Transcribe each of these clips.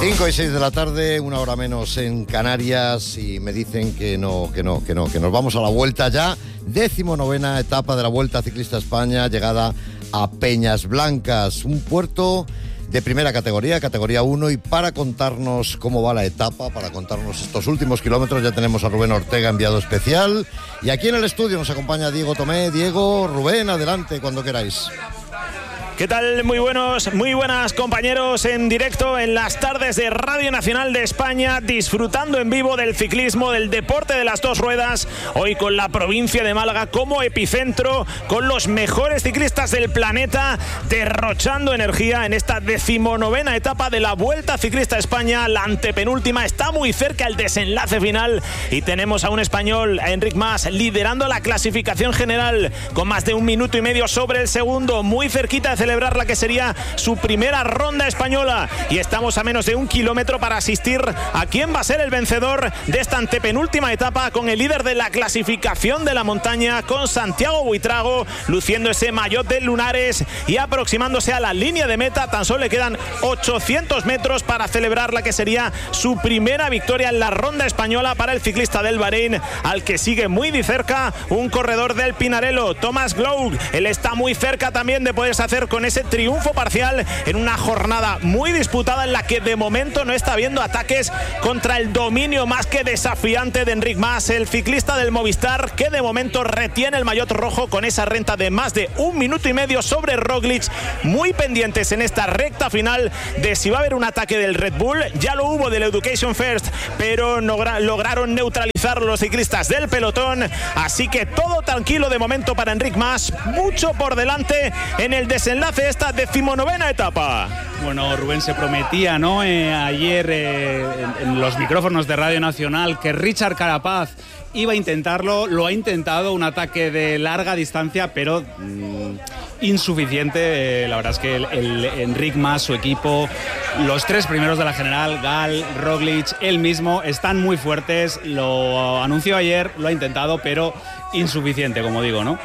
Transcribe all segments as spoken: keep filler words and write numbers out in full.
cinco y seis de la tarde, una hora menos en Canarias, y me dicen que no, que no, que no, que nos vamos a la vuelta ya. Decimonovena etapa de la Vuelta Ciclista España, llegada a Peñas Blancas, un puerto de primera categoría, categoría uno, y para contarnos cómo va la etapa, para contarnos estos últimos kilómetros, ya tenemos a Rubén Ortega, enviado especial, y aquí en el estudio nos acompaña Diego Tomé. Diego, Rubén, adelante cuando queráis. ¿Qué tal? Muy buenos, muy buenas compañeros, en directo en las tardes de Radio Nacional de España, disfrutando en vivo del ciclismo, del deporte de las dos ruedas, hoy con la provincia de Málaga como epicentro, con los mejores ciclistas del planeta, derrochando energía en esta decimonovena etapa de la Vuelta Ciclista España. La antepenúltima está muy cerca el desenlace final y tenemos a un español, a Enric Mas, liderando la clasificación general con más de un minuto y medio sobre el segundo, muy cerquita de celebrar la que sería su primera ronda española, y estamos a menos de un kilómetro para asistir a quién va a ser el vencedor de esta antepenúltima etapa, con el líder de la clasificación de la montaña, con Santiago Buitrago luciendo ese maillot de lunares y aproximándose a la línea de meta. Tan solo le quedan ochocientos metros para celebrar la que sería su primera victoria en la ronda española para el ciclista del Bahrein, al que sigue muy de cerca un corredor del Pinarello, Thomas Gloug. Él está muy cerca también de poderse hacer con ese triunfo parcial en una jornada muy disputada, en la que de momento no está habiendo ataques contra el dominio más que desafiante de Enric Mas, el ciclista del Movistar, que de momento retiene el maillot rojo con esa renta de más de un minuto y medio sobre Roglic. Muy pendientes en esta recta final de si va a haber un ataque del Red Bull. Ya lo hubo del Education First, pero no, lograron neutralizar los ciclistas del pelotón, así que todo tranquilo de momento para Enric Mas, mucho por delante en el desenlace de esta decimonovena etapa. Bueno, Rubén, se prometía, ¿no? Eh, ayer eh, en, en los micrófonos de Radio Nacional que Richard Carapaz iba a intentarlo, lo ha intentado, un ataque de larga distancia, pero mmm, insuficiente. Eh, la verdad es que el, el Enric Mas, su equipo, los tres primeros de la general, Gal, Roglic, él mismo, están muy fuertes. Lo anunció ayer, lo ha intentado, pero insuficiente, como digo, ¿no?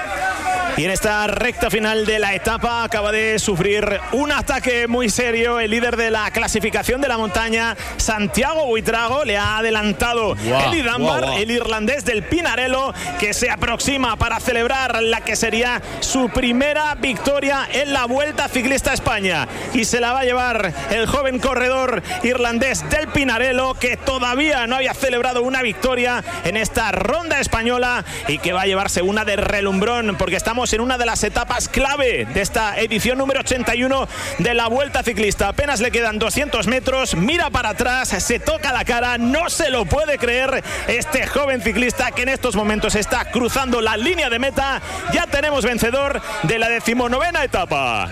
Y en esta recta final de la etapa acaba de sufrir un ataque muy serio el líder de la clasificación de la montaña, Santiago Buitrago. Le ha adelantado wow, Eli Dunbar, wow, wow. el irlandés del Pinarello, que se aproxima para celebrar la que sería su primera victoria en la Vuelta Ciclista España. Y se la va a llevar el joven corredor irlandés del Pinarello, que todavía no había celebrado una victoria en esta ronda española y que va a llevarse una de relumbrón, porque estamos en una de las etapas clave de esta edición número ochenta y uno de la Vuelta Ciclista. Apenas le quedan doscientos metros, mira para atrás, se toca la cara, no se lo puede creer este joven ciclista, que en estos momentos está cruzando la línea de meta. Ya tenemos vencedor de la decimonovena etapa.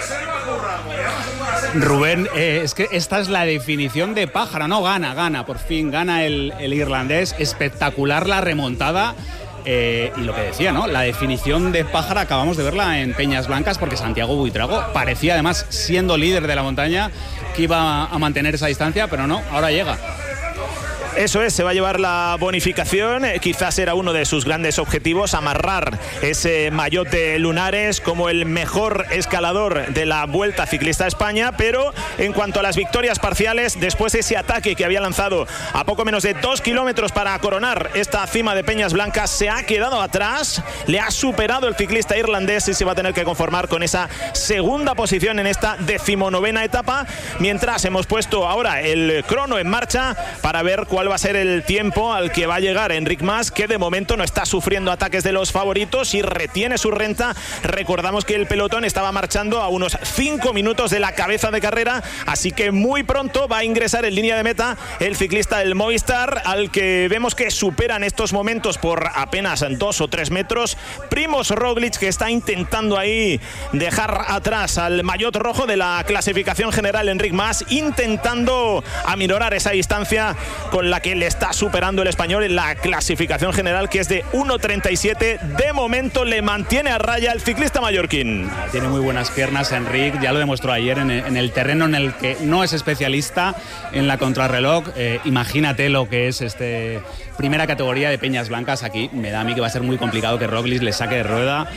Rubén, eh, es que esta es la definición de pájaro, no gana, gana, por fin gana el, el irlandés. Espectacular la remontada. Eh, y lo que decía, ¿no? La definición de pájara acabamos de verla en Peñas Blancas, porque Santiago Buitrago parecía, además, siendo líder de la montaña, que iba a mantener esa distancia, pero no, ahora llega. Eso es, se va a llevar la bonificación. Eh, quizás era uno de sus grandes objetivos, amarrar ese maillot de lunares como el mejor escalador de la Vuelta Ciclista España. Pero en cuanto a las victorias parciales, después de ese ataque que había lanzado a poco menos de dos kilómetros para coronar esta cima de Peñas Blancas, se ha quedado atrás, le ha superado el ciclista irlandés y se va a tener que conformar con esa segunda posición en esta decimonovena etapa. Mientras hemos puesto ahora el crono en marcha para ver cuál va a ser el tiempo al que va a llegar Enric Mas, que de momento no está sufriendo ataques de los favoritos y retiene su renta. Recordamos que el pelotón estaba marchando a unos cinco minutos de la cabeza de carrera, así que muy pronto va a ingresar en línea de meta el ciclista del Movistar, al que vemos que supera en estos momentos por apenas dos o tres metros Primož Roglic, que está intentando ahí dejar atrás al maillot rojo de la clasificación general, Enric Mas, intentando aminorar esa distancia con la que le está superando el español en la clasificación general, que es de uno treinta y siete. De momento le mantiene a raya el ciclista mallorquín. Tiene muy buenas piernas Enric, ya lo demostró ayer en el, en el terreno en el que no es especialista, en la contrarreloj. Eh, imagínate lo que es este primera categoría de Peñas Blancas. Aquí me da a mí que va a ser muy complicado que Roglic le saque de rueda.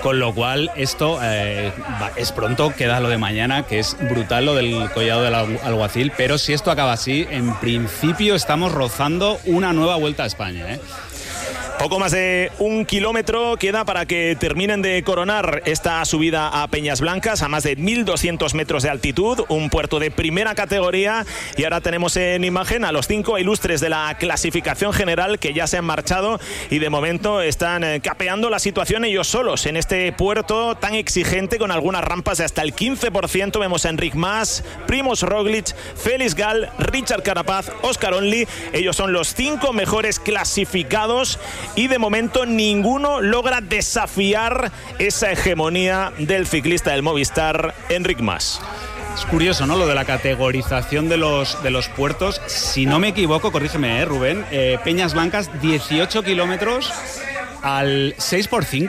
con lo cual esto eh, va, es pronto, queda lo de mañana, que es brutal lo del Collado del Alguacil, pero si esto acaba así, en principio estamos rozando una nueva Vuelta a España, ¿eh? Poco más de un kilómetro queda para que terminen de coronar esta subida a Peñas Blancas, a más de mil doscientos metros de altitud, un puerto de primera categoría. Y ahora tenemos en imagen a los cinco ilustres de la clasificación general que ya se han marchado y de momento están capeando la situación ellos solos en este puerto tan exigente, con algunas rampas de hasta el quince por ciento. Vemos a Enric Mas, Primož Roglič, Félix Gall, Richard Carapaz, Óscar Onley. Ellos son los cinco mejores clasificados y de momento ninguno logra desafiar esa hegemonía del ciclista del Movistar, Enric Mas. Es curioso, ¿no?, lo de la categorización de los, de los puertos. Si no me equivoco, corrígeme, ¿eh, Rubén? Eh, Peñas Blancas, dieciocho kilómetros al seis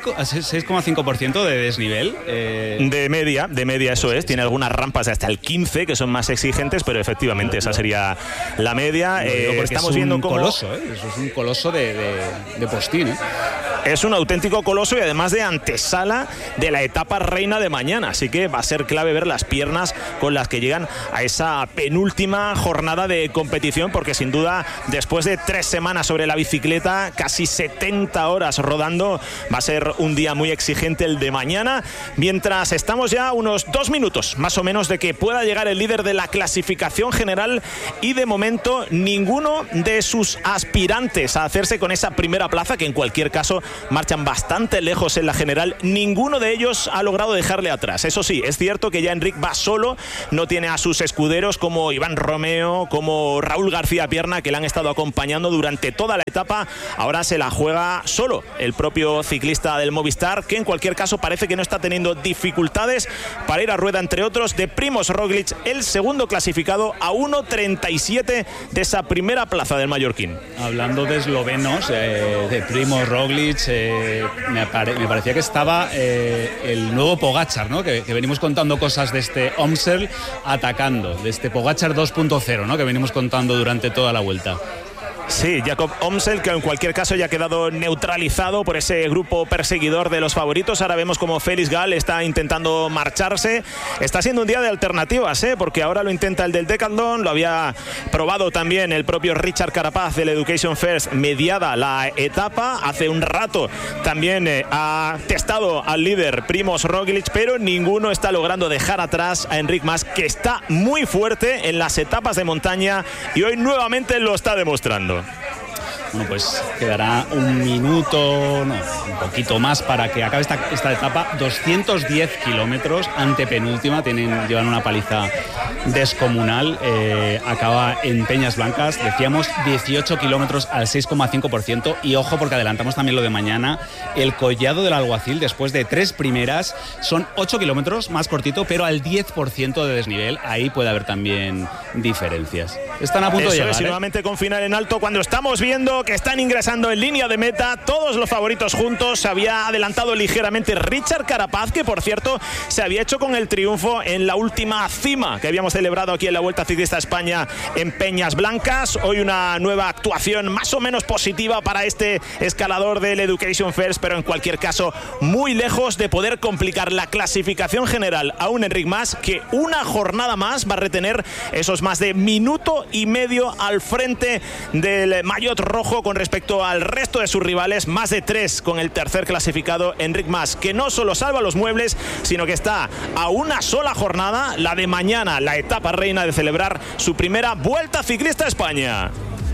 coma cinco por ciento de desnivel. Eh... De media, de media eso es. Tiene algunas rampas de hasta el quince que son más exigentes, pero efectivamente esa sería la media. Eh, estamos es viendo un cómo... coloso, ¿eh? Eso es un coloso de, de, de postín, ¿eh? Es un auténtico coloso y además de antesala de la etapa reina de mañana, así que va a ser clave ver las piernas con las que llegan a esa penúltima jornada de competición, porque sin duda después de tres semanas sobre la bicicleta, casi setenta horas rodando, va a ser un día muy exigente el de mañana, mientras estamos ya a unos dos minutos más o menos de que pueda llegar el líder de la clasificación general y de momento ninguno de sus aspirantes a hacerse con esa primera plaza, que en cualquier caso marchan bastante lejos en la general, ninguno de ellos ha logrado dejarle atrás. Eso sí, es cierto que ya Enric va solo, no tiene a sus escuderos como Iván Romeo, como Raúl García Pierna, que le han estado acompañando durante toda la etapa. Ahora se la juega solo el propio ciclista del Movistar, que en cualquier caso parece que no está teniendo dificultades para ir a rueda, entre otros, de Primož Roglič, el segundo clasificado, a uno treinta y siete de esa primera plaza del mallorquín. Hablando de eslovenos, eh, de Primož Roglič, eh, me, pare, me parecía que estaba eh, el nuevo Pogačar, ¿no?, que, que venimos contando cosas de este Omsel atacando, de este Pogačar dos punto cero, ¿no?, que venimos contando durante toda la vuelta. Sí, Jakob Omsel, que en cualquier caso ya ha quedado neutralizado por ese grupo perseguidor de los favoritos. Ahora vemos como Félix Gall está intentando marcharse. Está siendo un día de alternativas, ¿eh? Porque ahora lo intenta el del Decathlon, lo había probado también el propio Richard Carapaz del Education First mediada la etapa. Hace un rato también eh, ha testado al líder Primož Roglič, pero ninguno está logrando dejar atrás a Enric Mas, que está muy fuerte en las etapas de montaña y hoy nuevamente lo está demostrando. Bueno, pues quedará un minuto, no, un poquito más para que acabe esta, esta etapa. doscientos diez kilómetros, antepenúltima, tienen, llevan una paliza descomunal. Eh, acaba en Peñas Blancas, decíamos dieciocho kilómetros al seis coma cinco por ciento. Y ojo, porque adelantamos también lo de mañana, el Collado del Alguacil, después de tres primeras, son ocho kilómetros, más cortito, pero al diez por ciento de desnivel. Ahí puede haber también diferencias. Están a punto Eso de llegar, es, ¿eh? nuevamente con final en alto, cuando estamos viendo que están ingresando en línea de meta todos los favoritos juntos. Se había adelantado ligeramente Richard Carapaz, que por cierto se había hecho con el triunfo en la última cima que habíamos celebrado aquí en la Vuelta Ciclista a España en Peñas Blancas. Hoy una nueva actuación más o menos positiva para este escalador del Education First, pero en cualquier caso muy lejos de poder complicar la clasificación general a un Enric Mas, que una jornada más va a retener esos más de minuto y medio al frente del maillot rojo con respecto al resto de sus rivales, más de tres con el tercer clasificado Enric Mas, que no solo salva los muebles, sino que está a una sola jornada, la de mañana, la etapa reina, de celebrar su primera Vuelta Ciclista a España.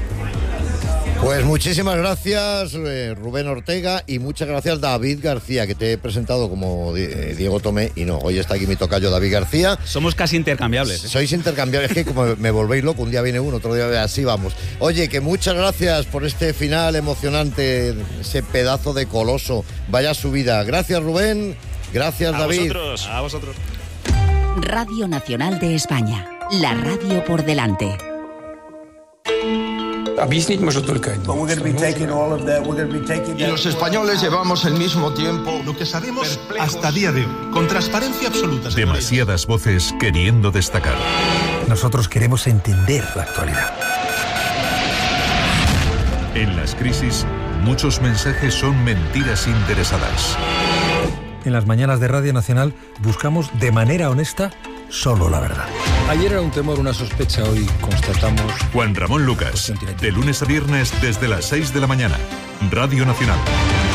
Pues muchísimas gracias, eh, Rubén Ortega, y muchas gracias, David García, que te he presentado como eh, Diego Tomé, y no, hoy está aquí mi tocayo David García. Somos casi intercambiables, ¿eh? Sois intercambiables, es que como me volvéis loco, un día viene uno, otro día así vamos. Oye, que muchas gracias por este final emocionante, ese pedazo de coloso, vaya subida. Gracias, Rubén, gracias, a David. Vosotros. A vosotros. Radio Nacional de España, la radio por delante. Y los españoles llevamos el mismo tiempo. Lo que sabemos hasta día de hoy, con transparencia absoluta. Demasiadas voces queriendo destacar. Nosotros queremos entender la actualidad. En las crisis, muchos mensajes son mentiras interesadas. En las mañanas de Radio Nacional buscamos de manera honesta solo la verdad. Ayer era un temor, una sospecha, hoy constatamos... Juan Ramón Lucas, de lunes a viernes desde las seis de la mañana. Radio Nacional.